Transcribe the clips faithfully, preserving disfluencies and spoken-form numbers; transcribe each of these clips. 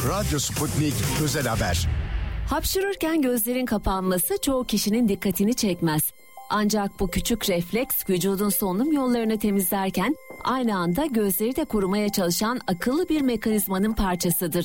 Radyo Sputnik Özel Haber. Hapşırırken gözlerin kapanması çoğu kişinin dikkatini çekmez. Ancak bu küçük refleks vücudun solunum yollarını temizlerken aynı anda gözleri de korumaya çalışan akıllı bir mekanizmanın parçasıdır.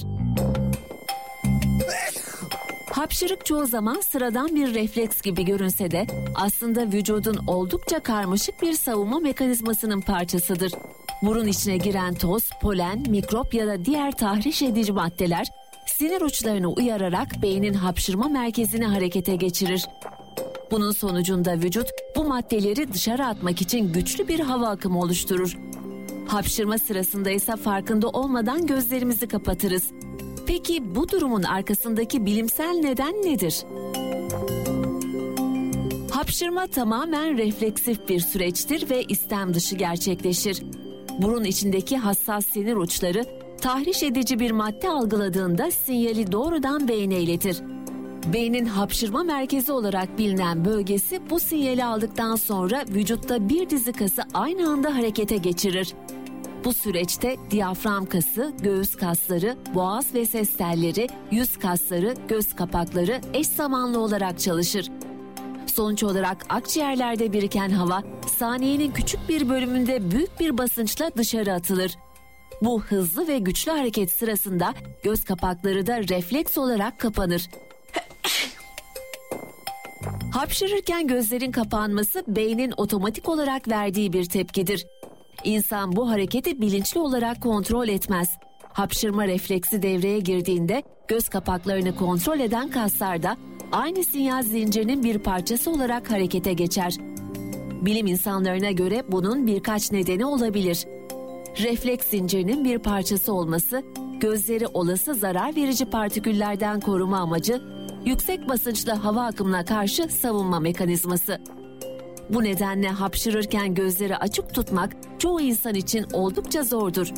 Hapşırık çoğu zaman sıradan bir refleks gibi görünse de aslında vücudun oldukça karmaşık bir savunma mekanizmasının parçasıdır. Burun içine giren toz, polen, mikrop ya da diğer tahriş edici maddeler sinir uçlarını uyararak beynin hapşırma merkezini harekete geçirir. Bunun sonucunda vücut bu maddeleri dışarı atmak için güçlü bir hava akımı oluşturur. Hapşırma sırasında ise farkında olmadan gözlerimizi kapatırız. Peki bu durumun arkasındaki bilimsel neden nedir? Hapşırma tamamen refleksif bir süreçtir ve istem dışı gerçekleşir. Burun içindeki hassas sinir uçları tahriş edici bir madde algıladığında sinyali doğrudan beyne iletir. Beynin hapşırma merkezi olarak bilinen bölgesi bu sinyali aldıktan sonra vücutta bir dizi kası aynı anda harekete geçirir. Bu süreçte diyafram kası, göğüs kasları, boğaz ve ses telleri, yüz kasları, göz kapakları eş zamanlı olarak çalışır. Sonuç olarak akciğerlerde biriken hava saniyenin küçük bir bölümünde büyük bir basınçla dışarı atılır. Bu hızlı ve güçlü hareket sırasında göz kapakları da refleks olarak kapanır. Hapşırırken gözlerin kapanması beynin otomatik olarak verdiği bir tepkidir. İnsan bu hareketi bilinçli olarak kontrol etmez. Hapşırma refleksi devreye girdiğinde göz kapaklarını kontrol eden kaslar da aynı sinyal zincirinin bir parçası olarak harekete geçer. Bilim insanlarına göre bunun birkaç nedeni olabilir. Refleks zincirinin bir parçası olması, gözleri olası zarar verici partiküllerden koruma amacı, yüksek basınçlı hava akımına karşı savunma mekanizması. Bu nedenle hapşırırken gözleri açık tutmak çoğu insan için oldukça zordur.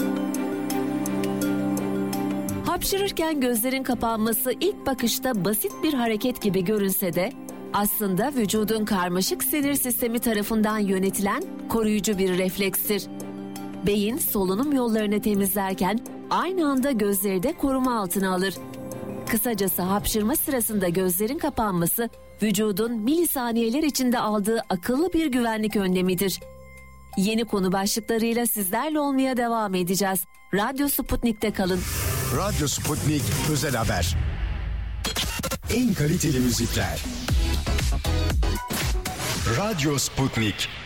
Hapşırırken gözlerin kapanması ilk bakışta basit bir hareket gibi görünse de aslında vücudun karmaşık sinir sistemi tarafından yönetilen koruyucu bir reflekstir. Beyin solunum yollarını temizlerken aynı anda gözleri de koruma altına alır. Kısacası hapşırma sırasında gözlerin kapanması vücudun milisaniyeler içinde aldığı akıllı bir güvenlik önlemidir. Yeni konu başlıklarıyla sizlerle olmaya devam edeceğiz. Radyo Sputnik'te kalın. Radyo Sputnik Özel Haber. En kaliteli müzikler. Radyo Sputnik.